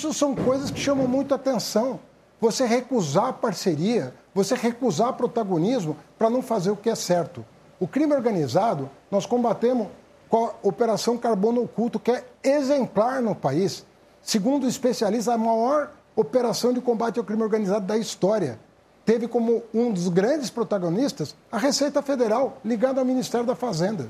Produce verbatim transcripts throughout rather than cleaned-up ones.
Isso são coisas que chamam muita atenção. Você recusar parceria, você recusar protagonismo para não fazer o que é certo. O crime organizado, nós combatemos com a Operação Carbono Oculto, que é exemplar no país. Segundo especialistas, a maior operação de combate ao crime organizado da história. Teve como um dos grandes protagonistas a Receita Federal, ligada ao Ministério da Fazenda.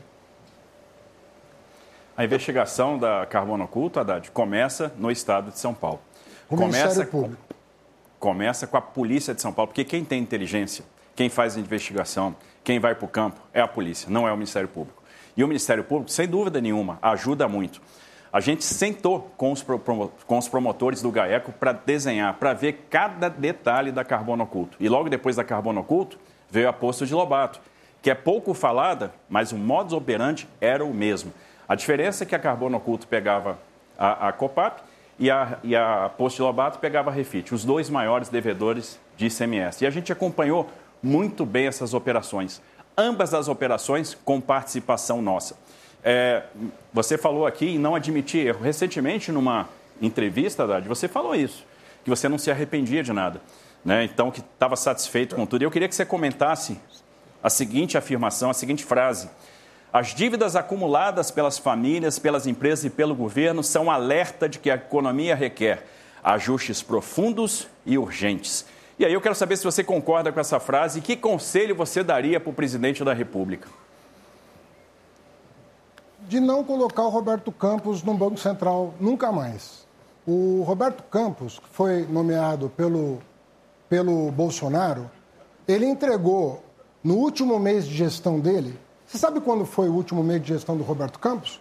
A investigação da Carbono Oculto, Haddad, começa no estado de São Paulo. O começa Ministério Público. Com, começa com a Polícia de São Paulo, porque quem tem inteligência, quem faz a investigação, quem vai para o campo é a polícia, não é o Ministério Público. E o Ministério Público, sem dúvida nenhuma, ajuda muito. A gente sentou com os, com os promotores do GAECO para desenhar, para ver cada detalhe da Carbono Oculto. E logo depois da Carbono Oculto, veio a Poço de Lobato, que é pouco falada, mas o modus operandi era o mesmo. A diferença é que a Carbono Oculto pegava a, a Copap e a, e a Poço de Lobato pegava a Refit, os dois maiores devedores de I C M S. E a gente acompanhou muito bem essas operações. Ambas as operações com participação nossa. É, você falou aqui em não admitir erro. Recentemente, numa entrevista, Haddad, você falou isso, que você não se arrependia de nada, né? Então, que estava satisfeito com tudo. E eu queria que você comentasse a seguinte afirmação, a seguinte frase. As dívidas acumuladas pelas famílias, pelas empresas e pelo governo são alerta de que a economia requer ajustes profundos e urgentes. E aí eu quero saber se você concorda com essa frase e que conselho você daria para o presidente da República? De não colocar o Roberto Campos no Banco Central nunca mais. O Roberto Campos, que foi nomeado pelo, pelo Bolsonaro, ele entregou no último mês de gestão dele. Você sabe quando foi o último mês de gestão do Roberto Campos?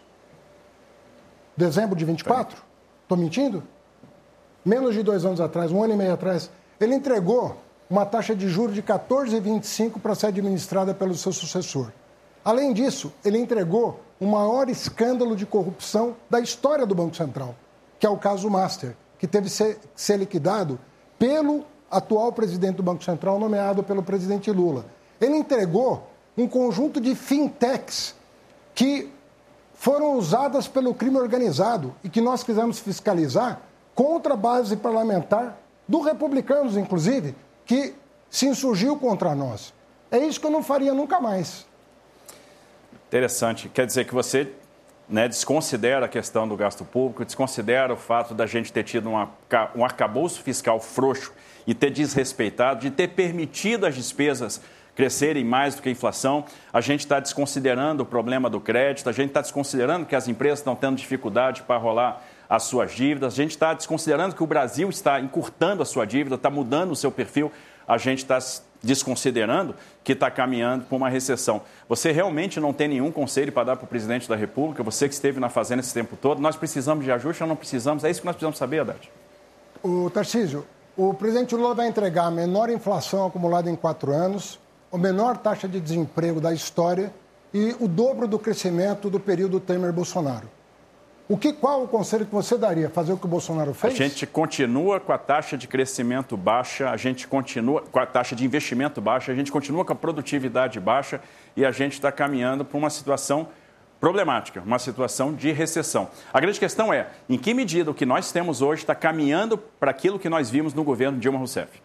Dezembro de vinte e quatro? Estou mentindo? Menos de dois anos atrás, um ano e meio atrás. Ele entregou uma taxa de juros de quatorze vírgula vinte e cinco para ser administrada pelo seu sucessor. Além disso, ele entregou o maior escândalo de corrupção da história do Banco Central, que é o caso Master, que teve que ser, ser liquidado pelo atual presidente do Banco Central, nomeado pelo presidente Lula. Ele entregou um conjunto de fintechs que foram usadas pelo crime organizado e que nós quisemos fiscalizar contra a base parlamentar do Republicanos, inclusive, que se insurgiu contra nós. É isso que eu não faria nunca mais. Interessante. Quer dizer que você, né, desconsidera a questão do gasto público, desconsidera o fato da gente ter tido uma, um arcabouço fiscal frouxo e ter desrespeitado, de ter permitido as despesas crescerem mais do que a inflação. A gente está desconsiderando o problema do crédito, a gente está desconsiderando que as empresas estão tendo dificuldade para rolar as suas dívidas, a gente está desconsiderando que o Brasil está encurtando a sua dívida, está mudando o seu perfil, a gente está desconsiderando que está caminhando para uma recessão. Você realmente não tem nenhum conselho para dar para o presidente da República, você que esteve na Fazenda esse tempo todo? Nós precisamos de ajuste ou não precisamos? É isso que nós precisamos saber, Haddad. O Tarcísio, o presidente Lula vai entregar a menor inflação acumulada em quatro anos, a menor taxa de desemprego da história e o dobro do crescimento do período Temer-Bolsonaro. O que, qual o conselho que você daria? Fazer o que o Bolsonaro fez? A gente continua com a taxa de crescimento baixa, a gente continua com a taxa de investimento baixa, a gente continua com a produtividade baixa e a gente está caminhando para uma situação problemática, uma situação de recessão. A grande questão é, em que medida o que nós temos hoje está caminhando para aquilo que nós vimos no governo Dilma Rousseff?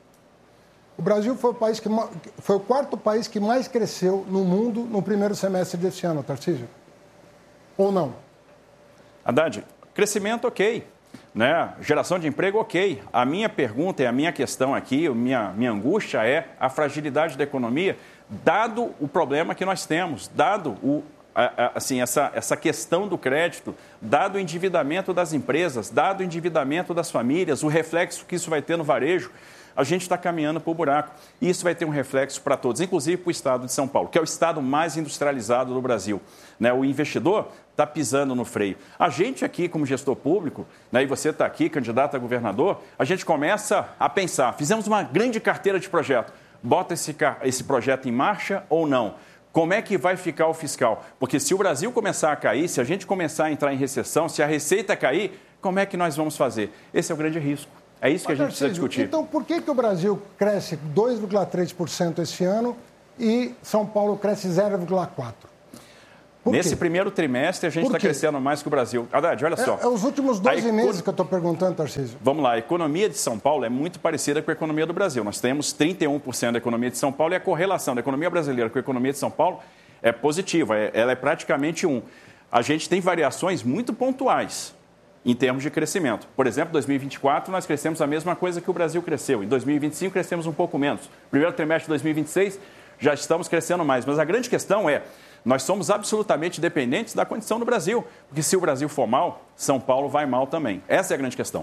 O Brasil foi o, país que, foi o quarto país que mais cresceu no mundo no primeiro semestre desse ano, Tarcísio. Ou não? Haddad, crescimento ok, né? Geração de emprego ok. A minha pergunta e a minha questão aqui, a minha, minha angústia é a fragilidade da economia, dado o problema que nós temos, dado o, a, a, assim, essa, essa questão do crédito, dado o endividamento das empresas, dado o endividamento das famílias, o reflexo que isso vai ter no varejo. A gente está caminhando para o buraco. E isso vai ter um reflexo para todos, inclusive para o estado de São Paulo, que é o estado mais industrializado do Brasil, né? O investidor está pisando no freio. A gente aqui, como gestor público, né, e você está aqui, candidato a governador, a gente começa a pensar, fizemos uma grande carteira de projeto, bota esse, esse projeto em marcha ou não? Como é que vai ficar o fiscal? Porque se o Brasil começar a cair, se a gente começar a entrar em recessão, se a receita cair, como é que nós vamos fazer? Esse é o grande risco. É isso que a gente precisa discutir. Então, por que, que o Brasil cresce dois vírgula três por cento esse ano e São Paulo cresce zero vírgula quatro por cento? Por Nesse quê? primeiro trimestre, a gente está crescendo mais que o Brasil. Haddad, olha só. É, é os últimos doze econ... meses que eu estou perguntando, Tarcísio. Vamos lá, a economia de São Paulo é muito parecida com a economia do Brasil. Nós temos trinta e um por cento da economia de São Paulo e a correlação da economia brasileira com a economia de São Paulo é positiva, é, ela é praticamente um. A gente tem variações muito pontuais em termos de crescimento. Por exemplo, em dois mil e vinte e quatro, nós crescemos a mesma coisa que o Brasil cresceu. Em dois mil e vinte e cinco, crescemos um pouco menos. Primeiro trimestre de dois mil e vinte e seis, já estamos crescendo mais. Mas a grande questão é, nós somos absolutamente dependentes da condição do Brasil. Porque se o Brasil for mal, São Paulo vai mal também. Essa é a grande questão.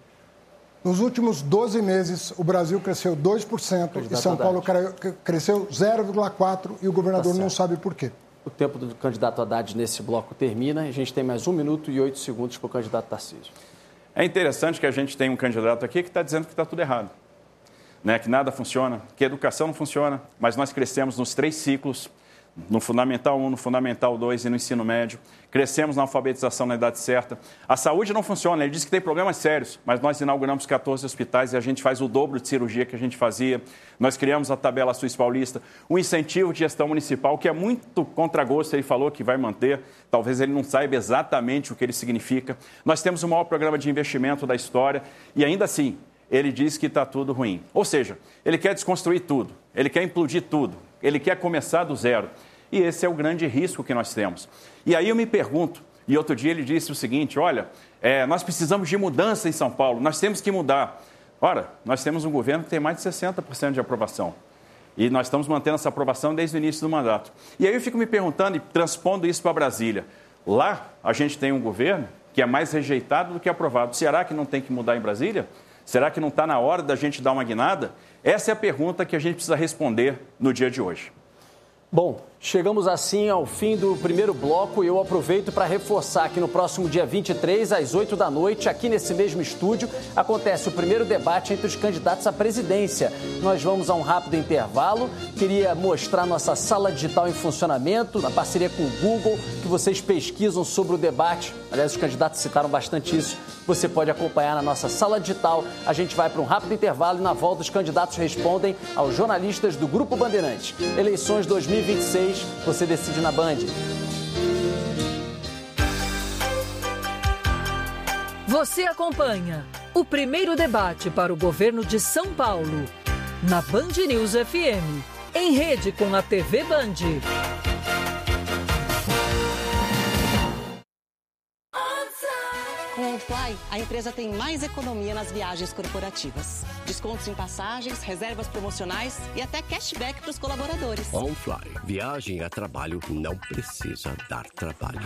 Nos últimos doze meses, o Brasil cresceu dois por cento e São Paulo cresceu zero vírgula quatro por cento e o governador não sabe por quê. O tempo do candidato Haddad nesse bloco termina. A gente tem mais um minuto e oito segundos para o candidato Tarcísio. É interessante que a gente tem um candidato aqui que está dizendo que está tudo errado. Né? Que nada funciona, que a educação não funciona, mas nós crescemos nos três ciclos, no Fundamental um, no Fundamental dois e no ensino médio. Crescemos na alfabetização na idade certa. A saúde não funciona, ele disse que tem problemas sérios, mas nós inauguramos quatorze hospitais e a gente faz o dobro de cirurgia que a gente fazia. Nós criamos a tabela Suíça Paulista, um incentivo de gestão municipal que é muito contra gosto, ele falou que vai manter, talvez ele não saiba exatamente o que ele significa. Nós temos o maior programa de investimento da história e ainda assim, ele diz que está tudo ruim. Ou seja, ele quer desconstruir tudo, ele quer implodir tudo, ele quer começar do zero. E esse é o grande risco que nós temos. E aí eu me pergunto, e outro dia ele disse o seguinte, olha, é, nós precisamos de mudança em São Paulo, nós temos que mudar. Ora, nós temos um governo que tem mais de sessenta por cento de aprovação. E nós estamos mantendo essa aprovação desde o início do mandato. E aí eu fico me perguntando e transpondo isso para Brasília. Lá a gente tem um governo que é mais rejeitado do que aprovado. Será que não tem que mudar em Brasília? Será que não está na hora da gente dar uma guinada? Essa é a pergunta que a gente precisa responder no dia de hoje. Bom, chegamos assim ao fim do primeiro bloco e eu aproveito para reforçar que no próximo dia vinte e três, às oito da noite, aqui nesse mesmo estúdio, acontece o primeiro debate entre os candidatos à presidência. Nós vamos a um rápido intervalo. Queria mostrar nossa sala digital em funcionamento, na parceria com o Google, que vocês pesquisam sobre o debate. Aliás, os candidatos citaram bastante isso. Você pode acompanhar na nossa sala digital. A gente vai para um rápido intervalo e na volta os candidatos respondem aos jornalistas do Grupo Bandeirantes. Eleições dois mil e vinte e seis, você decide na Band. Você acompanha o primeiro debate para o governo de São Paulo, na Band News F M, em rede com a T V Band. Com o Fly, a empresa tem mais economia nas viagens corporativas. Descontos em passagens, reservas promocionais e até cashback para os colaboradores. On Fly. Viagem a trabalho não precisa dar trabalho.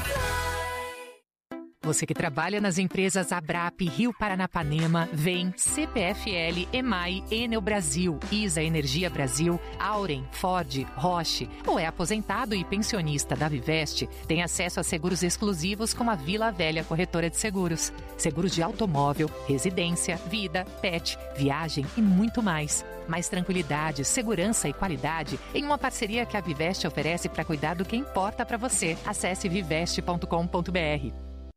Você que trabalha nas empresas Abrap, Rio Paranapanema, Vem, C P F L, EMAI, Enel Brasil, Isa Energia Brasil, Auren, Ford, Roche, ou é aposentado e pensionista da Viveste, tem acesso a seguros exclusivos como a Vila Velha Corretora de Seguros. Seguros de automóvel, residência, vida, pet, viagem e muito mais. Mais tranquilidade, segurança e qualidade em uma parceria que a Viveste oferece para cuidar do que importa para você. Acesse viveste ponto com ponto b r.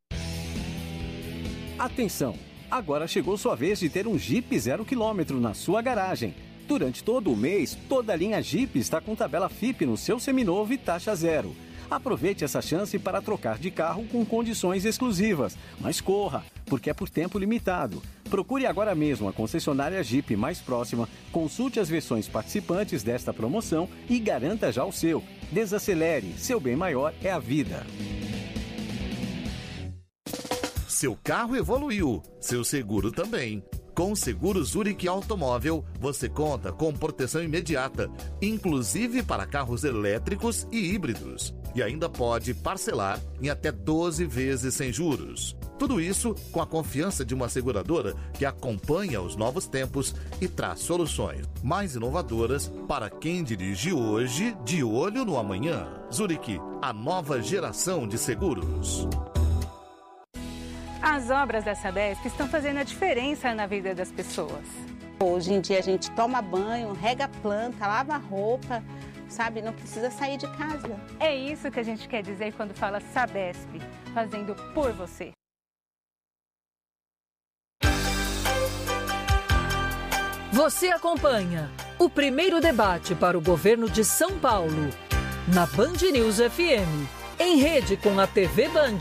Atenção! Agora chegou sua vez de ter um Jeep zero quilômetro na sua garagem. Durante todo o mês, toda a linha Jeep está com tabela F I P no seu seminovo e taxa zero. Aproveite essa chance para trocar de carro com condições exclusivas. Mas corra, porque é por tempo limitado. Procure agora mesmo a concessionária Jeep mais próxima, consulte as versões participantes desta promoção e garanta já o seu. Desacelere, seu bem maior é a vida. Seu carro evoluiu, seu seguro também. Com o seguro Zurich Automóvel, você conta com proteção imediata, inclusive para carros elétricos e híbridos. E ainda pode parcelar em até doze vezes sem juros. Tudo isso com a confiança de uma seguradora que acompanha os novos tempos e traz soluções mais inovadoras para quem dirige hoje, de olho no amanhã. Zurich, a nova geração de seguros. As obras da Sabesp estão fazendo a diferença na vida das pessoas. Hoje em dia a gente toma banho, rega a planta, lava a roupa, sabe? Não precisa sair de casa. É isso que a gente quer dizer quando fala Sabesp, fazendo por você. Você acompanha o primeiro debate para o governo de São Paulo, na Band News F M, em rede com a T V Band.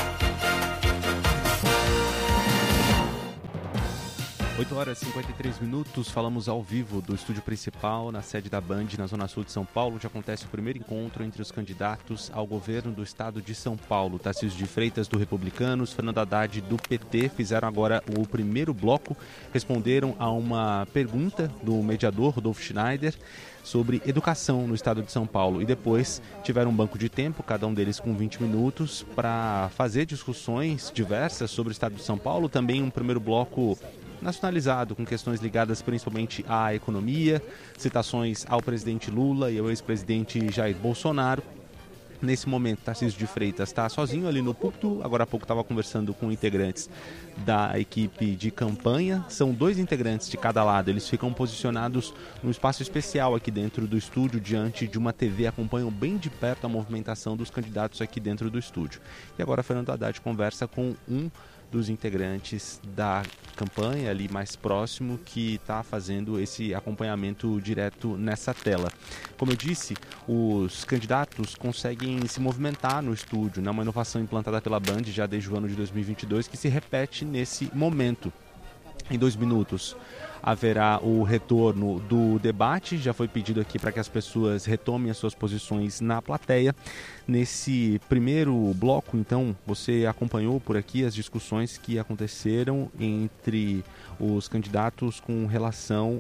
oito horas e cinquenta e três minutos, falamos ao vivo do estúdio principal na sede da Band, na Zona Sul de São Paulo, onde acontece o primeiro encontro entre os candidatos ao governo do estado de São Paulo. Tarcísio de Freitas, do Republicanos, Fernando Haddad, do P T, fizeram agora o primeiro bloco, responderam a uma pergunta do mediador, Rodolfo Schneider, sobre educação no estado de São Paulo. E depois tiveram um banco de tempo, cada um deles com vinte minutos, para fazer discussões diversas sobre o estado de São Paulo. Também um primeiro bloco nacionalizado, com questões ligadas principalmente à economia, citações ao presidente Lula e ao ex-presidente Jair Bolsonaro. Nesse momento, Tarcísio de Freitas está sozinho ali no púlpito. Agora há pouco estava conversando com integrantes da equipe de campanha. São dois integrantes de cada lado. Eles ficam posicionados num espaço especial aqui dentro do estúdio, diante de uma T V. Acompanham bem de perto a movimentação dos candidatos aqui dentro do estúdio. E agora Fernando Haddad conversa com um dos integrantes da campanha ali mais próximo, que está fazendo esse acompanhamento direto nessa tela. Como eu disse, os candidatos conseguem se movimentar no estúdio, né? Uma inovação implantada pela Band já desde o ano de dois mil e vinte e dois, que se repete nesse momento. Em dois minutos haverá o retorno do debate. Já foi pedido aqui para que as pessoas retomem as suas posições na plateia. Nesse primeiro bloco, então, você acompanhou por aqui as discussões que aconteceram entre os candidatos com relação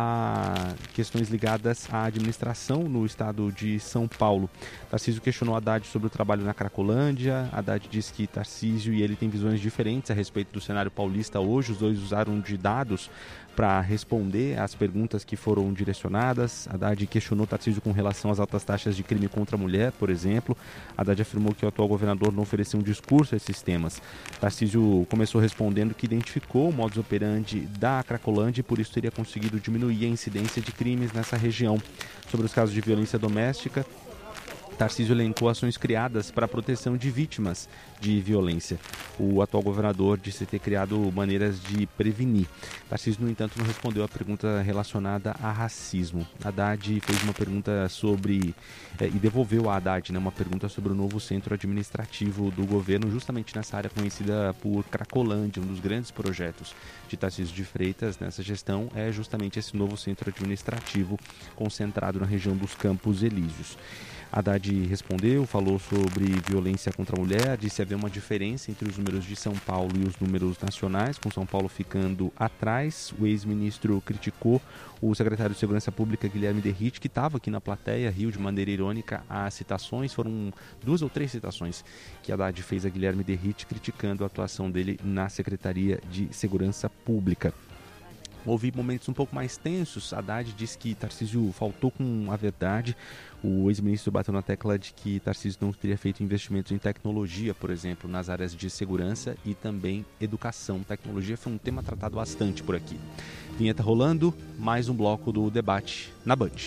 a questões ligadas à administração no estado de São Paulo. Tarcísio questionou Haddad sobre o trabalho na Cracolândia. Haddad disse que Tarcísio e ele têm visões diferentes a respeito do cenário paulista hoje. Os dois usaram de dados para responder às perguntas que foram direcionadas. Haddad questionou Tarcísio com relação às altas taxas de crime contra a mulher, por exemplo. Haddad afirmou que o atual governador não ofereceu um discurso a esses temas. Tarcísio começou respondendo que identificou o modus operandi da Cracolândia e por isso teria conseguido diminuir a incidência de crimes nessa região. Sobre os casos de violência doméstica, Tarcísio elencou ações criadas para a proteção de vítimas de violência. O atual governador disse ter criado maneiras de prevenir. Tarcísio, no entanto, não respondeu à pergunta relacionada a racismo. Haddad fez uma pergunta sobre, eh, e devolveu a Haddad, né, uma pergunta sobre o novo centro administrativo do governo, justamente nessa área conhecida por Cracolândia. Um dos grandes projetos de Tarcísio de Freitas nessa gestão é justamente esse novo centro administrativo concentrado na região dos Campos Elíseos. Haddad respondeu, falou sobre violência contra a mulher, disse haver uma diferença entre os números de São Paulo e os números nacionais, com São Paulo ficando atrás. O ex-ministro criticou o secretário de Segurança Pública, Guilherme Derrite, que estava aqui na plateia, riu de maneira irônica as citações. Foram duas ou três citações que Haddad fez a Guilherme Derrite, criticando a atuação dele na Secretaria de Segurança Pública. Houve momentos um pouco mais tensos. Haddad disse que Tarcísio faltou com a verdade. O ex-ministro bateu na tecla de que Tarcísio não teria feito investimentos em tecnologia, por exemplo, nas áreas de segurança e também educação. Tecnologia foi um tema tratado bastante por aqui. Vinheta rolando, mais um bloco do debate na Band.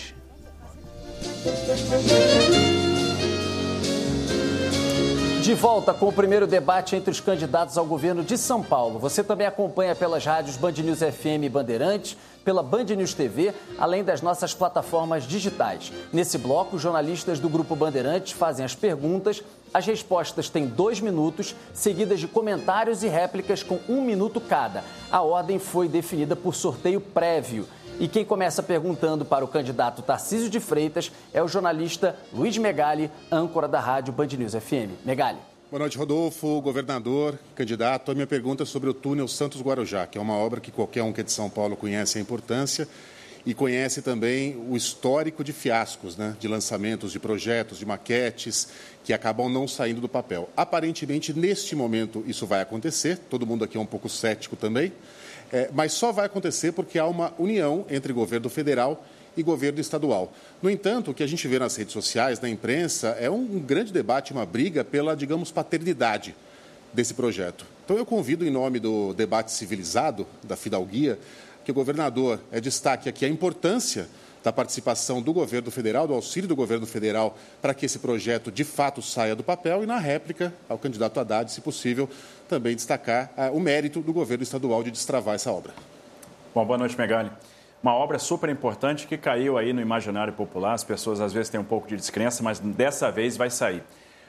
De volta com o primeiro debate entre os candidatos ao governo de São Paulo. Você também acompanha pelas rádios Band News F M e Bandeirantes, pela Band News T V, além das nossas plataformas digitais. Nesse bloco, os jornalistas do Grupo Bandeirantes fazem as perguntas. As respostas têm dois minutos, seguidas de comentários e réplicas com um minuto cada. A ordem foi definida por sorteio prévio. E quem começa perguntando para o candidato Tarcísio de Freitas é o jornalista Luiz Megali, âncora da rádio Band News F M. Megali. Boa noite, Rodolfo, governador, candidato. A minha pergunta é sobre o túnel Santos-Guarujá, que é uma obra que qualquer um que é de São Paulo conhece a importância e conhece também o histórico de fiascos, né, de lançamentos de projetos, de maquetes, que acabam não saindo do papel. Aparentemente, neste momento, isso vai acontecer. Todo mundo aqui é um pouco cético também. É, mas só vai acontecer porque há uma união entre governo federal e governo estadual. No entanto, o que a gente vê nas redes sociais, na imprensa, é um grande debate, uma briga pela, digamos, paternidade desse projeto. Então, eu convido, em nome do debate civilizado, da fidalguia, que o governador é, destaque aqui a importância da participação do governo federal, do auxílio do governo federal, para que esse projeto, de fato, saia do papel. E, na réplica, ao candidato Haddad, se possível, também destacar uh, o mérito do governo estadual de destravar essa obra. Bom, boa noite, Megali. Uma obra super importante que caiu aí no imaginário popular. As pessoas, às vezes, têm um pouco de descrença, mas dessa vez vai sair.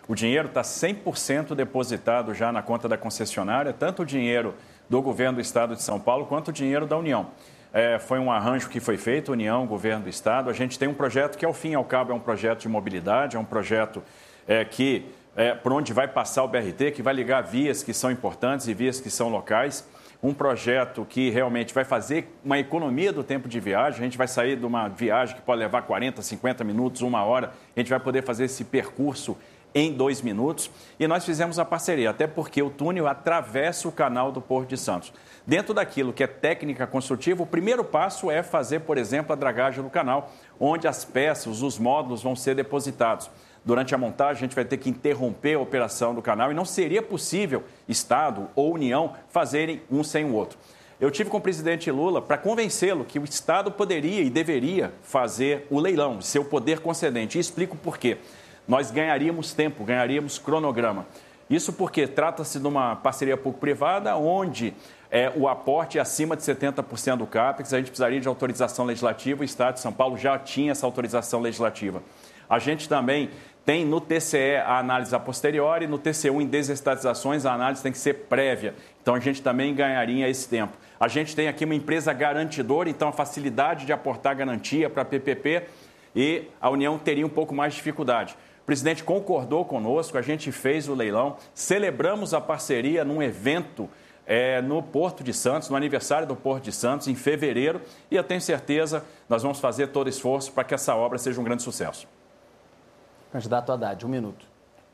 O dinheiro está cem por cento depositado já na conta da concessionária, tanto o dinheiro do governo do Estado de São Paulo quanto o dinheiro da União. É, foi um arranjo que foi feito, União, governo do Estado. A gente tem um projeto que, ao fim e ao cabo, é um projeto de mobilidade, é um projeto é, que, é, por onde vai passar o B R T, que vai ligar vias que são importantes e vias que são locais. Um projeto que realmente vai fazer uma economia do tempo de viagem. A gente vai sair de uma viagem que pode levar quarenta, cinquenta minutos, uma hora. A gente vai poder fazer esse percurso em dois minutos. E nós fizemos a parceria, até porque o túnel atravessa o canal do Porto de Santos. Dentro daquilo que é técnica construtiva, o primeiro passo é fazer, por exemplo, a dragagem do canal, onde as peças, os módulos vão ser depositados. Durante a montagem, a gente vai ter que interromper a operação do canal e não seria possível Estado ou União fazerem um sem o outro. Eu tive com o presidente Lula para convencê-lo que o Estado poderia e deveria fazer o leilão, seu poder concedente. E explico por quê. Nós ganharíamos tempo, ganharíamos cronograma. Isso porque trata-se de uma parceria público-privada onde é, o aporte é acima de setenta por cento do CAPEX, a gente precisaria de autorização legislativa, o Estado de São Paulo já tinha essa autorização legislativa. A gente também tem no T C E a análise a posteriori, no T C U em desestatizações a análise tem que ser prévia, então a gente também ganharia esse tempo. A gente tem aqui uma empresa garantidora, então a facilidade de aportar garantia para a P P P e a União teria um pouco mais de dificuldade. O presidente concordou conosco, a gente fez o leilão, celebramos a parceria num evento é, no Porto de Santos, no aniversário do Porto de Santos, em fevereiro, e eu tenho certeza nós vamos fazer todo esforço para que essa obra seja um grande sucesso. Candidato Haddad, um minuto.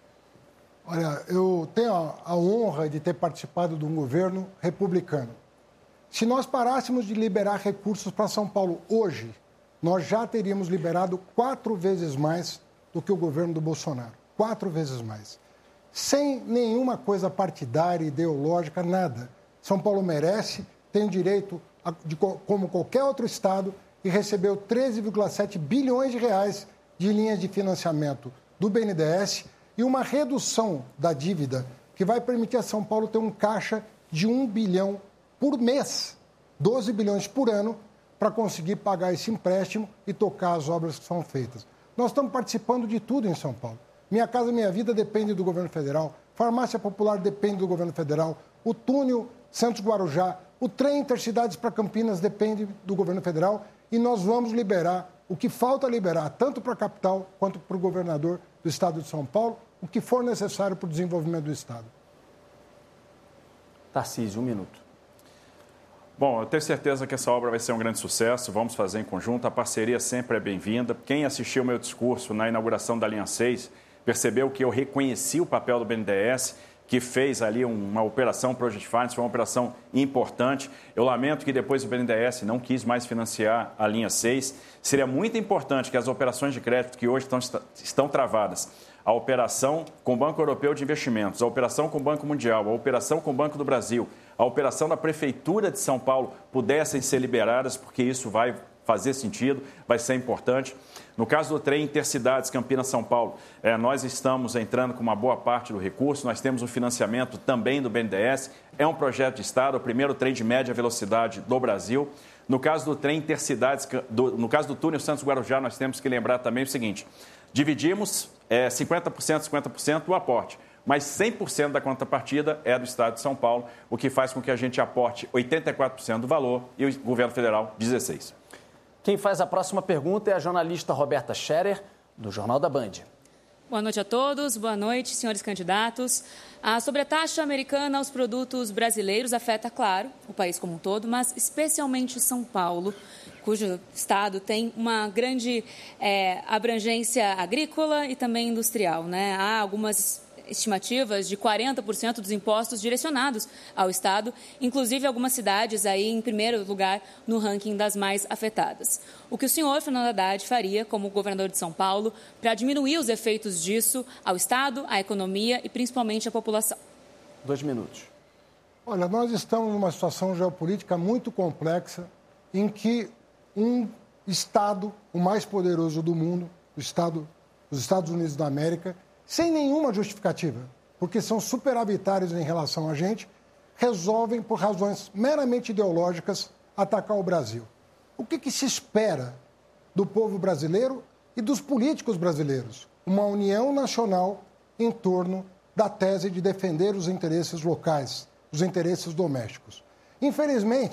Olha, eu tenho a, a honra de ter participado de um governo republicano. Se nós parássemos de liberar recursos para São Paulo hoje, nós já teríamos liberado quatro vezes mais do que o governo do Bolsonaro. Quatro vezes mais. Sem nenhuma coisa partidária, ideológica, nada. São Paulo merece, tem direito, a, de, como qualquer outro estado, e recebeu treze vírgula sete bilhões de reais de linhas de financiamento do B N D E S e uma redução da dívida que vai permitir a São Paulo ter um caixa de um bilhão por mês, doze bilhões por ano, para conseguir pagar esse empréstimo e tocar as obras que são feitas. Nós estamos participando de tudo em São Paulo. Minha Casa Minha Vida depende do governo federal, Farmácia Popular depende do governo federal, o túnel Santos-Guarujá, o trem Intercidades para Campinas depende do governo federal e nós vamos liberar o que falta liberar, tanto para a capital quanto para o governador do estado de São Paulo, o que for necessário para o desenvolvimento do estado. Tarcísio, um minuto. Bom, eu tenho certeza que essa obra vai ser um grande sucesso, vamos fazer em conjunto, a parceria sempre é bem-vinda. Quem assistiu o meu discurso na inauguração da linha seis percebeu que eu reconheci o papel do B N D E S, que fez ali uma operação Project Finance, foi uma operação importante. Eu lamento que depois o B N D E S não quis mais financiar a linha seis. Seria muito importante que as operações de crédito que hoje estão, estão travadas, a operação com o Banco Europeu de Investimentos, a operação com o Banco Mundial, a operação com o Banco do Brasil, a operação da Prefeitura de São Paulo pudessem ser liberadas, porque isso vai fazer sentido, vai ser importante. No caso do trem Intercidades Campinas-São Paulo, é, nós estamos entrando com uma boa parte do recurso, nós temos o financiamento também do B N D E S, é um projeto de Estado, o primeiro trem de média velocidade do Brasil. No caso do trem Intercidades, do, no caso do túnel Santos-Guarujá, nós temos que lembrar também o seguinte, dividimos é, cinquenta por cento, cinquenta por cento do aporte, mas cem por cento da contrapartida é do Estado de São Paulo, o que faz com que a gente aporte oitenta e quatro por cento do valor e o governo federal dezesseis por cento. Quem faz a próxima pergunta é a jornalista Roberta Scherer, do Jornal da Band. Boa noite a todos, boa noite, senhores candidatos. A sobretaxa americana aos produtos brasileiros afeta, claro, o país como um todo, mas especialmente São Paulo, cujo estado tem uma grande é, abrangência agrícola e também industrial, né? Há algumas estimativas de quarenta por cento dos impostos direcionados ao Estado, inclusive algumas cidades aí em primeiro lugar no ranking das mais afetadas. O que o senhor, Fernando Haddad, faria como governador de São Paulo para diminuir os efeitos disso ao Estado, à economia e principalmente à população? Dois minutos. Olha, nós estamos numa situação geopolítica muito complexa em que um Estado, o mais poderoso do mundo, o Estado, os Estados Unidos da América, sem nenhuma justificativa, porque são superavitários em relação a gente, resolvem, por razões meramente ideológicas, atacar o Brasil. O que, que se espera do povo brasileiro e dos políticos brasileiros? Uma união nacional em torno da tese de defender os interesses locais, os interesses domésticos. Infelizmente,